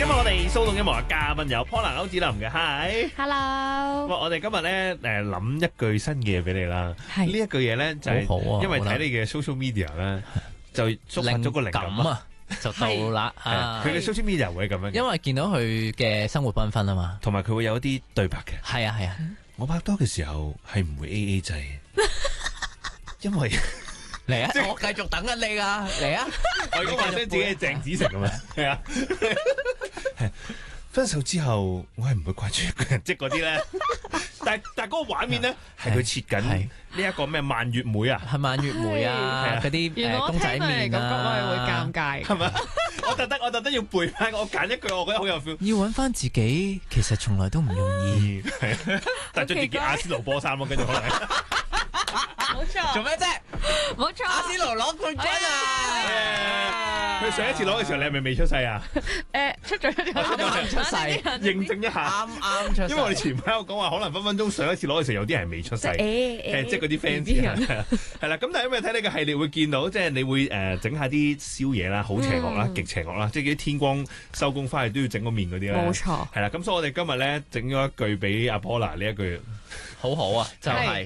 今日我哋騷動音樂嘅嘉賓有 Paula 歐子林嘅 ，Hi，Hello。 我哋今日咧諗一句新嘅嘢俾你啦。 係呢一句嘢咧就係因為睇你嘅 social media 咧，就觸發咗個靈感啊，就到啦。 佢嘅 social media 會咁樣， 因為見到佢嘅生活繽紛啊嘛， 同埋佢會有一啲對白嘅。 係啊係啊， 我拍拖嘅時候係唔會 AA 制，因為嚟啊，我繼續等緊你噶，嚟啊！ 我而家話聲自己係鄭子誠咁樣，係啊。分手之後，我係唔會掛住一個人，即係嗰啲咧。但係嗰個畫面咧，係佢切緊呢一個咩蔓越莓啊， 係蔓越莓啊，嗰啲公仔麵啊， 我係會尷尬， 係咪？我特登要背翻，我揀一句，我覺得好有 feel。 要揾翻自己，其實從來都唔容易。 係啊，但係着住件阿仙奴波衫咯，跟住可能。 冇錯。 做咩啫？ 冇錯。 阿仙奴攞冠軍啊！ 佢上一次攞嘅時候，你係咪未出世啊？ 出咗出世， 認證一下。 啱出世。 因為我哋前排有講話，可能分分鐘上一次攞嘅時候，有啲人未出世。即係嗰啲 fans 係啦。咁但係因為睇你嘅系列會見到，即係你會整下啲宵夜啦，好邪惡啦，極邪惡啦，即係啲天光收工翻去都要整個面嗰啲咧。 冇錯。 係啦，咁所以我哋今日咧整咗一句俾阿 Paula 呢一句， 好好啊，就係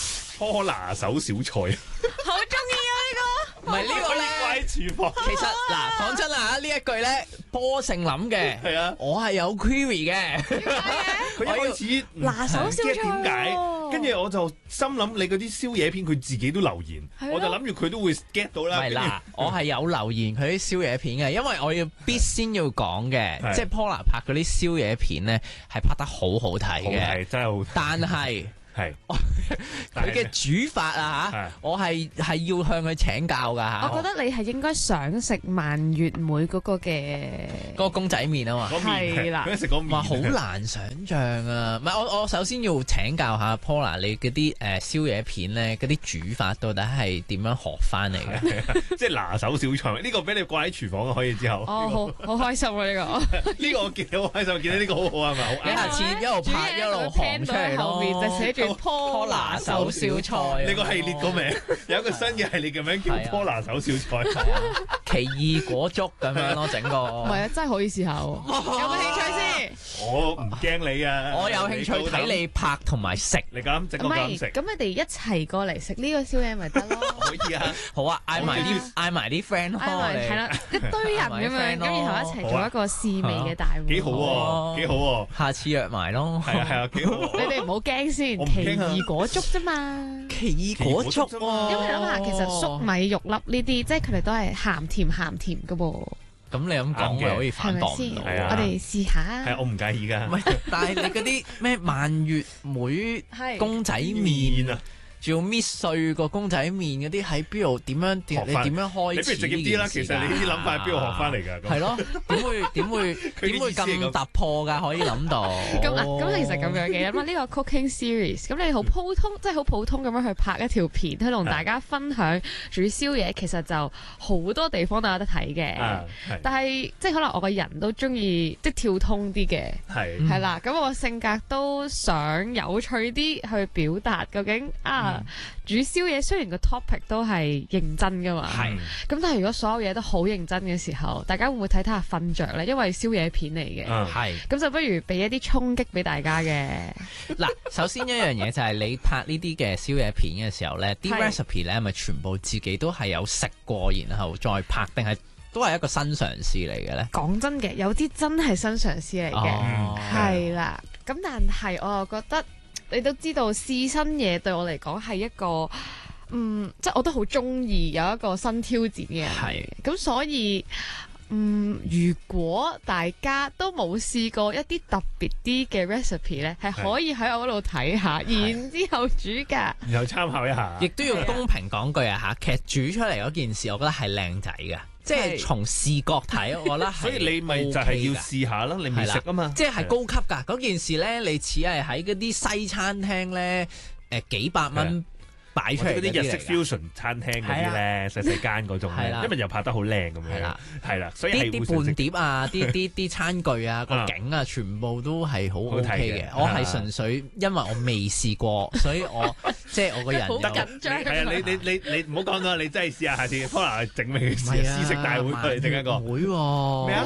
Paula 手小菜。 好中意啊呢個！ 唔係呢個咧， 怪廚房。 其實嗱，講真啦，呢一句咧，波性諗嘅， 係啊， 我係有 query 嘅。 點解嘅？ 佢一開始拿手小菜點解？跟住我就心諗你嗰啲宵夜片，佢自己都留言，我就諗住佢都會 get 到啦。 係啦，我係有留言佢啲宵夜片嘅，因為我要先要講嘅，即係 Paula 拍嗰啲宵夜片咧，係拍得好好睇嘅， 真係好。 但係係佢嘅煮法啊嚇，我係要向佢請教㗎嚇。 我覺得你係應該想食蔓越莓嗰個嘅嗰個公仔麵啊嘛， 係啦， 食嗰麵哇好難想像啊！唔係我首先要請教下 Paula 你嗰啲宵夜片咧嗰啲煮法到底係點樣學翻嚟嘅？ 即係拿手小菜呢個俾你掛喺廚房可以之後。 哦，好開心啊呢個！ 呢個我見到好開心，見到呢個好好係咪？ 你下次一路拍一路行出嚟後面就寫住 Paula 手小菜。 你個系列個名有一個新嘅系列嘅名叫 Paula 手小菜。 奇異果粥咁樣咯，整個。 唔係啊，真係可以試下喎。有冇興趣先？ 我唔驚你啊！ 我有興趣睇你拍同埋食。 你咁整個咁食。 咁你哋一齊過嚟食呢個宵夜咪得咯？ 可以啊！ 好啊，嗌埋啲 friend 咯， 係啦，一堆人咁樣，咁然後一齊做一個試味嘅大會。 幾好喎，幾好喎！ 下次約埋咯。 係啊，幾好。 你哋唔好驚先，奇異果粥啫嘛。 奇異果粥喎。 因為諗下，其實粟米肉粒呢啲，即係佢哋都係鹹甜嘅噃。 咁你咁講咪可以反駁唔到？ 我哋試下。 係我唔介意㗎。 唔係，但係你嗰啲咩蔓越莓公仔麵啊，仲要搣碎個公仔麵嗰啲喺邊度？點樣？你點樣開始？ 你不如直接啲啦。其實你呢啲諗法喺邊度學翻嚟㗎？ 係咯，點會咁突破㗎？可以諗到。 咁其實咁樣嘅，咁呢個 cooking series，咁你好普通，即係好普通咁樣去拍一條片，去同大家分享煮宵夜，其實就好多地方都有得睇嘅。但係即係可能我個人都中意即係跳通啲嘅，係啦。咁我性格都想有趣啲去表達，究竟煮宵夜雖然個 topic 都係認真噶嘛，咁但係如果所有嘢都好認真嘅時候，大家會唔會睇下瞓着咧？因為宵夜片嚟嘅，咁就不如俾一啲衝擊俾大家嘅。 嗱，首先一樣嘢就係你拍呢啲嘅宵夜片嘅時候咧，啲 recipe 咧係咪全部自己都係有食過，然後再拍，定係都係一個新嘗試嚟嘅咧？ 講真嘅，有啲真係新嘗試嚟嘅，係啦。咁但係我又覺得。你都知道試新嘢對我嚟講係一個，即係我都好中意有一個新挑戰嘅人。係，咁所以，如果大家都冇試過一啲特別啲嘅 recipe 咧，係可以喺我嗰度睇下，然之後煮㗎， 然後參考一下。 亦都要公平講句啊嚇，其實煮出嚟嗰件事，我覺得係靚仔嘅。即係從視覺睇，我覺得係。所以你咪就係要試下咯，你未食啊嘛。 即係高級㗎嗰件事咧，你似係喺嗰啲西餐廳咧，幾百蚊擺出嚟嗰啲日式 fusion 餐廳嗰啲咧，細細間嗰種咧，因為又拍得好靚咁樣。係啦，所以啲伴碟啊，啲餐具啊，個景啊，全部都係好 OK 嘅。我係純粹因為我未試過，所以我即係我個人好緊張。 係啊，你唔好講啦，你真係試下下次 Paula 整俾佢試食大會過嚟整一個。 會喎咩啊？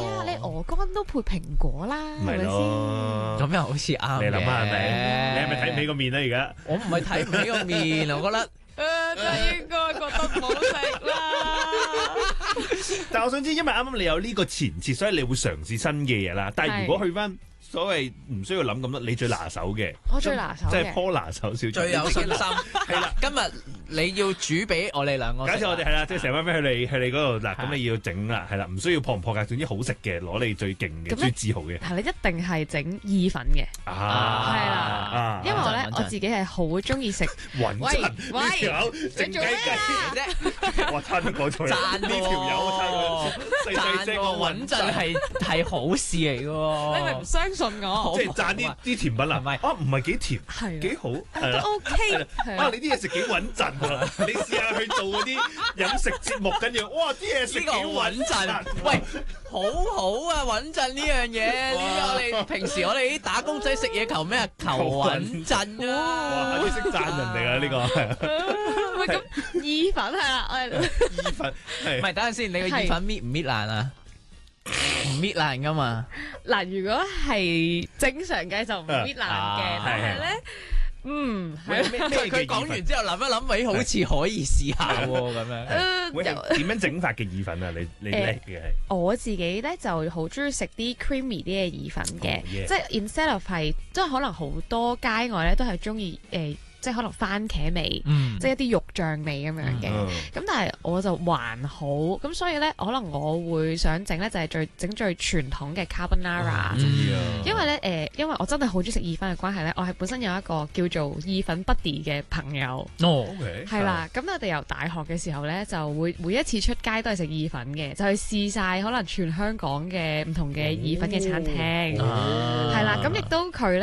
鵝肝都配蘋果啦，係咪先？ 咁又好似啱。 你諗下係咪？你係咪睇唔起個面咧？而家我唔係睇唔起個面，我覺得真係應該覺得唔好食啦。 但係我想知，因為啱啱你有呢個前設，所以你會嘗試新嘅嘢啦。但係如果去翻所謂唔需要諗咁多，你最拿手嘅， 我最拿手嘅， 即係Paul拿手小最有信心。係啦，今日你要煮俾我哋兩個。 假設我哋係啦，即係成班 friend 去你嗰度嗱，咁你要整啦，係啦，唔需要破唔破格，總之好食嘅，攞你最勁嘅、最自豪嘅。 係你一定係整意粉嘅，係啦，因為我自己係好中意食穩陣。 喂， 整雞啫，哇！差啲講錯，讚呢條友， 讚我穩陣係好事嚟嘅喎。 你咪唔相信我？ 即係讚啲甜品啊？唔係幾甜，幾好， 都 OK。 你啲嘢食幾穩陣喎！你試下去做嗰啲飲食節目，跟住哇啲嘢食幾穩陣。 喂，好好啊，穩陣呢樣嘢。點解我哋平時我哋啲打工仔食嘢求咩啊？求穩陣啊！ 哇，你識讚人哋啊呢個。 喂，咁意粉係啦， 意粉係。 唔係，等陣先，你個意粉搣唔搣爛啊？唔搣爛噶嘛？ 嗱，如果係正常嘅就唔搣爛嘅，但係咧。 佢講完之後諗一諗，喂，好似可以試下喎咁樣。 會係點樣整法嘅意粉啊？你叻嘅係。 我自己咧就好中意食啲 creamy 啲嘅意粉嘅，即係 instead of 係，即係可能好多街外咧都係中意即係可能番茄味，即係一啲肉醬味咁樣嘅。咁但係我就還好，咁所以咧可能我會想整咧就係最傳統嘅 carbonara。因為咧因為我真係好中意食意粉嘅關係咧，我係本身有一個叫做意粉 buddy 嘅朋友。係啦，咁我哋由大學嘅時候咧就會每一次出街都係食意粉嘅，就去試晒可能全香港嘅唔同嘅意粉嘅餐廳。係啦，咁亦都佢咧。